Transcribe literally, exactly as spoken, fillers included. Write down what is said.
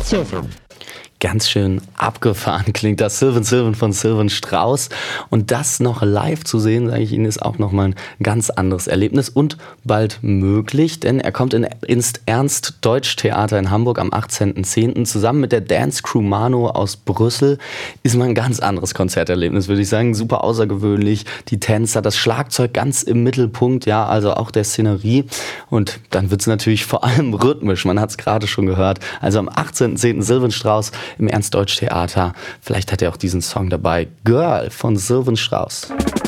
Sylvan. Ganz schön abgefahren klingt das. Sylvan Sylvan von Sylvan Strauss. Und das noch live zu sehen, sage ich Ihnen, ist auch nochmal ein ganz anderes Erlebnis und bald möglich, denn er kommt in, ins Ernst-Deutsch-Theater in Hamburg am achtzehnten zehnten Zusammen mit der Dance Crew Mano aus Brüssel. Ist mal ein ganz anderes Konzerterlebnis, würde ich sagen. Super außergewöhnlich. Die Tänzer, das Schlagzeug ganz im Mittelpunkt, ja, also auch der Szenerie. Und dann wird es natürlich vor allem rhythmisch. Man hat es gerade schon gehört. Also am achtzehnten zehnten Sylvan Strauss im Ernst-Deutsch-Theater. Vielleicht hat er auch diesen Song dabei. Girl von Sylvan Strauss.